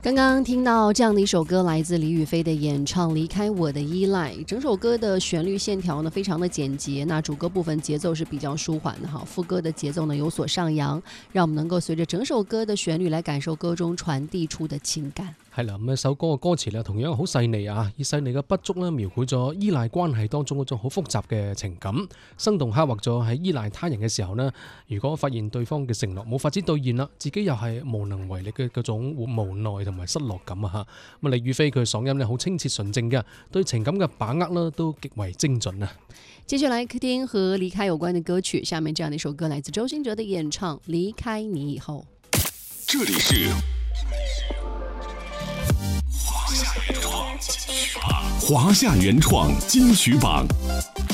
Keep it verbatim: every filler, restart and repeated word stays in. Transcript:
刚刚听到这样的一首歌，来自李宇飞的演唱《离开我的依赖》。整首歌的旋律线条呢非常的简洁，那主歌部分节奏是比较舒缓的哈，副歌的节奏呢有所上扬，让我们能够随着整首歌的旋律来感受歌中傳遞出的情感。 係啦，咁一首歌嘅歌詞咧，同樣好細膩啊，以細膩嘅筆觸咧，描繪咗依賴關係當中嗰種好複雜嘅情感，生動刻畫咗喺依賴他人嘅時候呢，如果發現對方嘅承諾冇法子兌現啦，自己又係無能為力嘅嗰種無奈同埋失落感啊嚇。咁李宇飛佢嘅嗓音咧好清澈純正嘅，對情感嘅把握呢都極為精準啊。 接下來聽和離開有關的歌曲，下面這樣的一首歌來自周興哲的演唱《離開你以後》。 這裡是華夏原創金曲榜。